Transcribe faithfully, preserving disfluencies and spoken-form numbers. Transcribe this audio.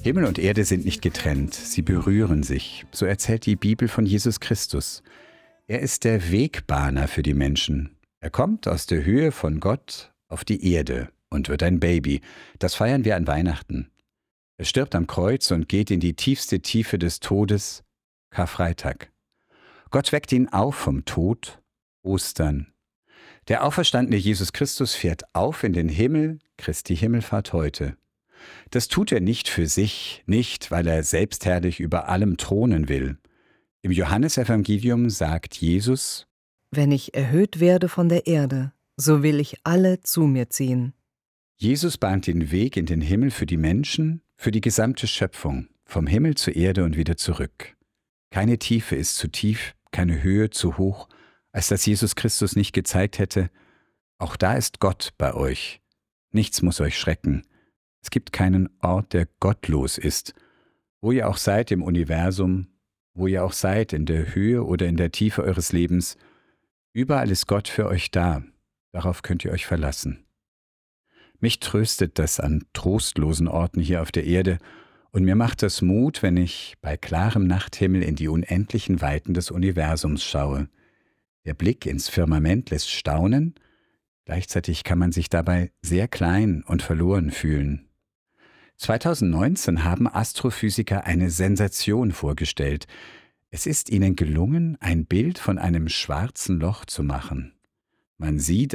Himmel und Erde sind nicht getrennt, sie berühren sich. So erzählt die Bibel von Jesus Christus. Er ist der Wegbahner für die Menschen. Er kommt aus der Höhe von Gott auf die Erde und wird ein Baby. Das feiern wir an Weihnachten. Er stirbt am Kreuz und geht in die tiefste Tiefe des Todes, Karfreitag. Gott weckt ihn auf vom Tod, Ostern. Der auferstandene Jesus Christus fährt auf in den Himmel, Christi Himmelfahrt heute. Das tut er nicht für sich, nicht, weil er selbstherrlich über allem thronen will. Im Johannesevangelium sagt Jesus: Wenn ich erhöht werde von der Erde, so will ich alle zu mir ziehen. Jesus bahnt den Weg in den Himmel für die Menschen, für die gesamte Schöpfung, vom Himmel zur Erde und wieder zurück. Keine Tiefe ist zu tief, keine Höhe zu hoch, als dass Jesus Christus nicht gezeigt hätte: Auch da ist Gott bei euch. Nichts muss euch schrecken. Es gibt keinen Ort, der gottlos ist. Wo ihr auch seid im Universum, wo ihr auch seid, in der Höhe oder in der Tiefe eures Lebens, überall ist Gott für euch da. Darauf könnt ihr euch verlassen. Mich tröstet das an trostlosen Orten hier auf der Erde und mir macht das Mut, wenn ich bei klarem Nachthimmel in die unendlichen Weiten des Universums schaue. Der Blick ins Firmament lässt staunen, gleichzeitig kann man sich dabei sehr klein und verloren fühlen. zweitausendneunzehn haben Astrophysiker eine Sensation vorgestellt. Es ist ihnen gelungen, ein Bild von einem schwarzen Loch zu machen. Man sieht